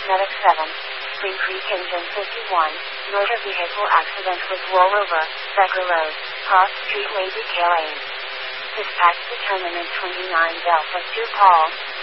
Medic 7, Spring Creek Engine 51, motor vehicle accident with rollover, Becker Road, Cross Street Lady Lane. Dispatch determinant 29 Delta 2 call,